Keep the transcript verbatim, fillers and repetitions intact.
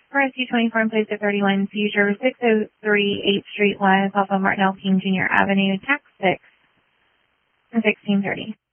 for S U twenty-four and placed at thirty-one Future, six oh three eighth Street West off of Martin L. King Junior Avenue, tax six, and sixteen thirty.